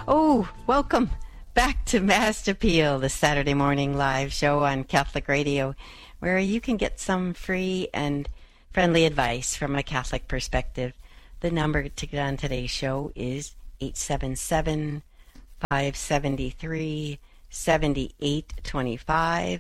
Oh, welcome back to Mass Appeal, the Saturday morning live show on Catholic Radio, where you can get some free and friendly advice from a Catholic perspective. The number to get on today's show is 877-573-7825,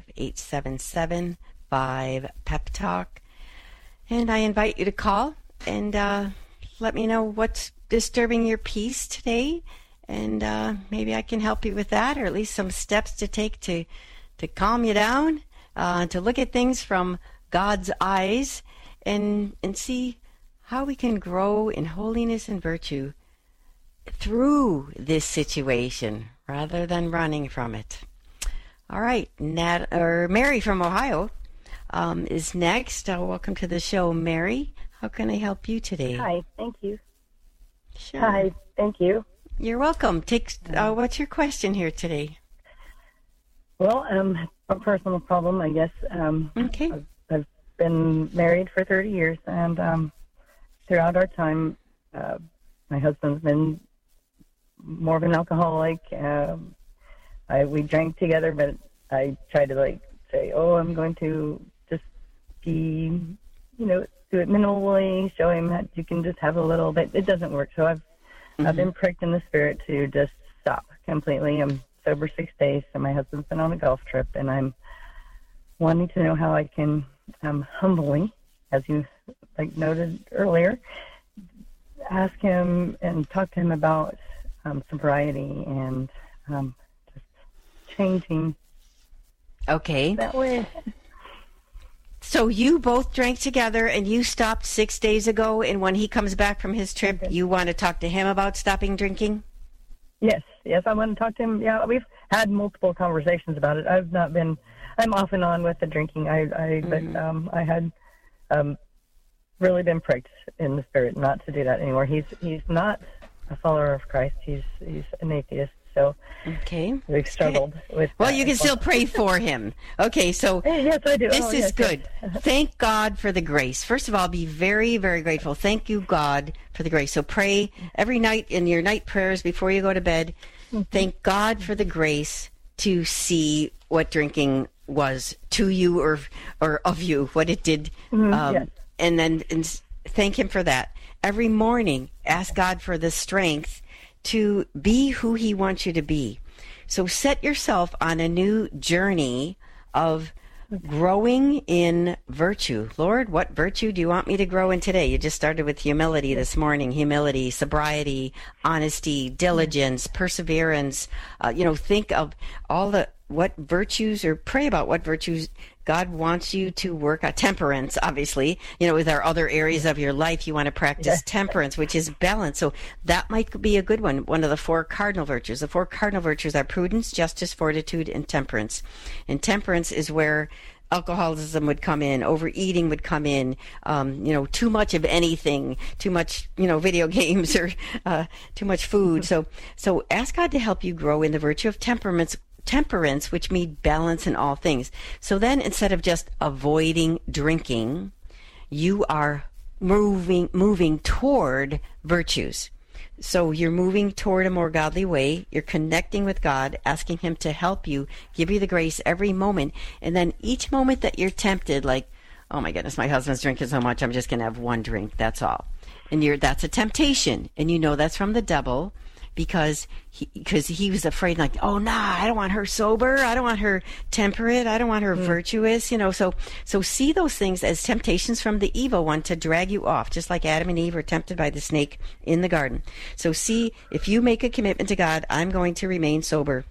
877-5-PEP-TALK. And I invite you to call and let me know what's disturbing your peace today. And maybe I can help you with that, or at least some steps to take to calm you down, to look at things from God's eyes and see how we can grow in holiness and virtue through this situation rather than running from it. All right, Mary from Ohio is next. Welcome to the show, Mary. How can I help you today? Hi, thank you. Sure. Hi, thank you. You're welcome. What's your question here today? Well, a personal problem, I guess. Okay. I've been married for 30 years, and throughout our time, my husband's been more of an alcoholic. We drank together, but I tried to say, I'm going to just be, do it minimally, show him that you can just have a little bit. It doesn't work. So I've been pricked in the spirit to just stop completely. I'm sober 6 days, so my husband's been on a golf trip, and I'm wanting to know how I can humbly, as you noted earlier, ask him and talk to him about sobriety and just changing. Okay. That way. So you both drank together and you stopped 6 days ago, and when he comes back from his trip, you want to talk to him about stopping drinking? Yes, I want to talk to him. Yeah, we've had multiple conversations about it. I'm off and on with the drinking. But I had really been pricked in the spirit not to do that anymore. He's not a follower of Christ. He's an atheist. So we've struggled with. Well, you can still pray for him. Okay, so yes, I do. This is good. Thank God for the grace. First of all, be very, very grateful. Thank you, God, for the grace. So pray every night in your night prayers before you go to bed. Thank God for the grace to see what drinking was to you or of you, what it did, and thank Him for that. Every morning, ask God for the strength to be who He wants you to be. So set yourself on a new journey of growing in virtue. Lord, what virtue do you want me to grow in today? You just started with humility this morning. Humility, sobriety, honesty, diligence, perseverance. Think of what virtues, or pray about what virtues God wants you to work on. Temperance, obviously. With our other areas of your life, you want to practice temperance, which is balance. So that might be a good one. One of the 4 cardinal virtues. The 4 cardinal virtues are prudence, justice, fortitude, and temperance. And temperance is where alcoholism would come in, overeating would come in, too much of anything, too much, video games or too much food. So ask God to help you grow in the virtue of temperance, which means balance in all things. So then, instead of just avoiding drinking, you are moving toward virtues. So you're moving toward a more godly way. You're connecting with God, asking Him to help you, give you the grace every moment. And then each moment that you're tempted, like, oh my goodness, my husband's drinking so much, I'm just going to have one drink, that's all. And that's a temptation. And that's from the devil. Because he was afraid, I don't want her sober, I don't want her temperate, I don't want her virtuous, So see those things as temptations from the evil one to drag you off, just like Adam and Eve were tempted by the snake in the garden. So see, if you make a commitment to God, I'm going to remain sober.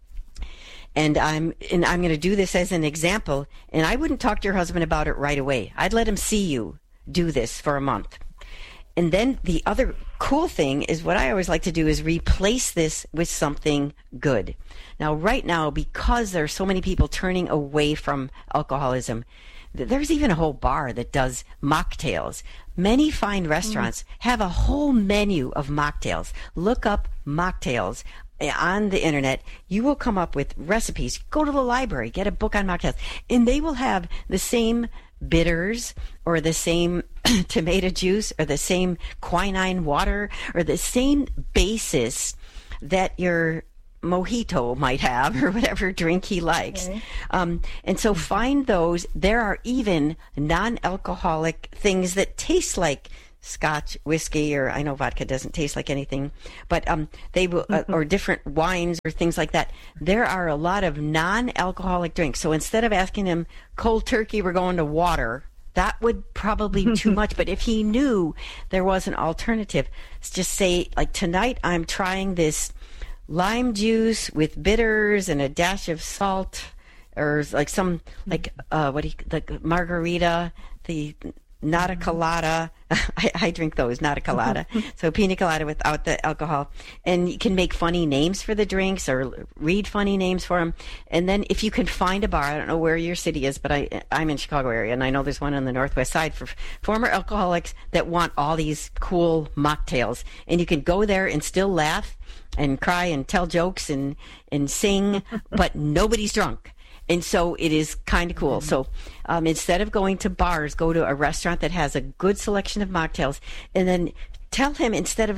And I'm going to do this as an example. And I wouldn't talk to your husband about it right away. I'd let him see you do this for a month. And then the other cool thing is, what I always like to do is replace this with something good. Now, right now, because there are so many people turning away from alcoholism, there's even a whole bar that does mocktails. Many fine restaurants have a whole menu of mocktails. Look up mocktails on the internet. You will come up with recipes. Go to the library, get a book on mocktails, and they will have the same bitters or the same tomato juice or the same quinine water or the same basis that your mojito might have, or whatever drink he likes. Okay. And so find those. There are even non-alcoholic things that taste like Scotch, whiskey, or I know vodka doesn't taste like anything, but they will, or different wines or things like that. There are a lot of non-alcoholic drinks. So instead of asking him cold turkey, we're going to water, that would probably be too much. But if he knew there was an alternative, just say, like, tonight I'm trying this lime juice with bitters and a dash of salt, or like some, like, like margarita, the nata colada. I drink those, nata colada. So pina colada without the alcohol. And you can make funny names for the drinks or read funny names for them. And then if you can find a bar, I don't know where your city is, but I'm in Chicago area, and I know there's one on the Northwest Side for former alcoholics that want all these cool mocktails. And you can go there and still laugh and cry and tell jokes and sing, but nobody's drunk. And so it is kind of cool. So instead of going to bars, go to a restaurant that has a good selection of mocktails, and then tell him, instead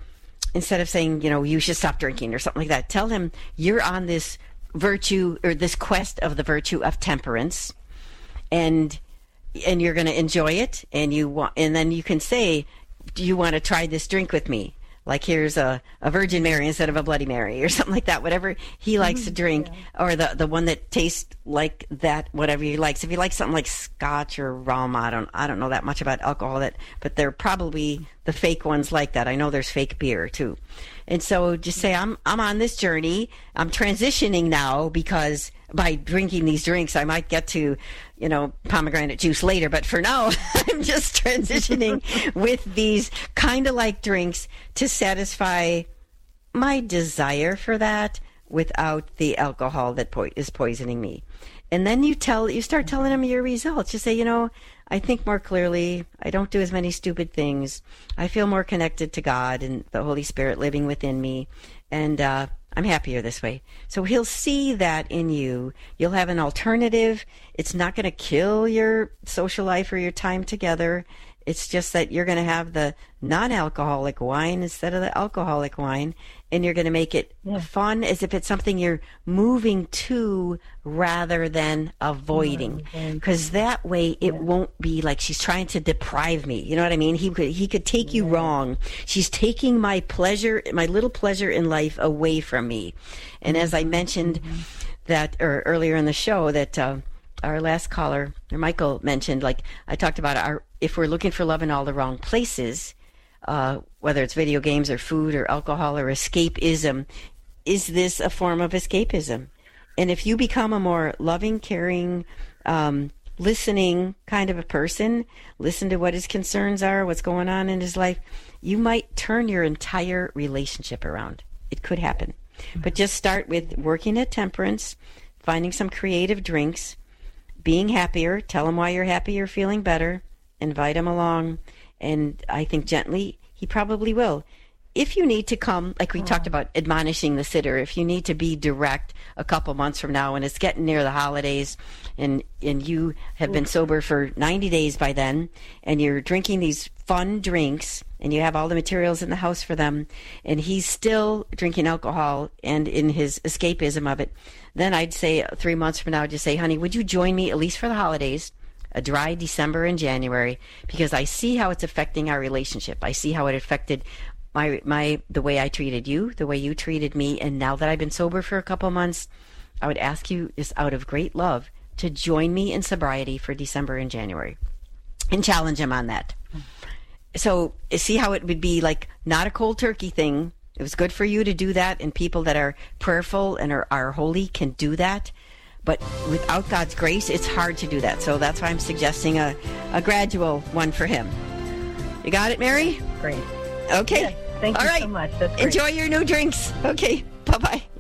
of saying, you should stop drinking or something like that, tell him you're on this virtue, or this quest of the virtue of temperance, and you're going to enjoy it, and then you can say, do you want to try this drink with me? Like, here's a Virgin Mary instead of a Bloody Mary, or something like that, whatever he likes to drink, or the one that tastes like that, whatever he likes. If he likes something like Scotch or rum, I don't know that much about alcohol, but they're probably the fake ones like that. I know there's fake beer too. And so just say, I'm on this journey. I'm transitioning now, because by drinking these drinks, I might get to, pomegranate juice later. But for now, I'm just transitioning with these kind of like drinks to satisfy my desire for that without the alcohol that is poisoning me. And then you start telling them your results. You say, I think more clearly. I don't do as many stupid things. I feel more connected to God and the Holy Spirit living within me. And I'm happier this way. So he'll see that in you. You'll have an alternative. It's not going to kill your social life or your time together. It's just that you're going to have the non-alcoholic wine instead of the alcoholic wine, and you're going to make it fun, as if it's something you're moving to rather than avoiding. Because that way it won't be like she's trying to deprive me. You know what I mean? He could take you wrong. She's taking my pleasure, my little pleasure in life, away from me. And as I mentioned earlier in the show, that our last caller, Michael, mentioned, like I talked about, if we're looking for love in all the wrong places, whether it's video games or food or alcohol or escapism, is this a form of escapism? And if you become a more loving, caring, listening kind of a person, listen to what his concerns are, what's going on in his life, you might turn your entire relationship around. It could happen. But just start with working at temperance, finding some creative drinks, being happier, tell him why you're happy, you're feeling better, invite him along, and I think gently he probably will. If you need to come, like we talked about admonishing the sitter, if you need to be direct a couple months from now and it's getting near the holidays and you have been sober for 90 days by then, and you're drinking these fun drinks and you have all the materials in the house for them, and he's still drinking alcohol and in his escapism of it, then I'd say 3 months from now, just say, honey, would you join me at least for the holidays, a dry December and January, because I see how it's affecting our relationship. I see how it affected the way I treated you, the way you treated me, and now that I've been sober for a couple months, I would ask you, just out of great love, to join me in sobriety for December and January, and challenge him on that. So see how it would be like not a cold turkey thing. It was good for you to do that, and people that are prayerful and are holy can do that. But without God's grace, it's hard to do that. So that's why I'm suggesting a gradual one for him. You got it, Mary? Great. Okay. Yes, thank you so much. That's great. Enjoy your new drinks. Okay. Bye-bye.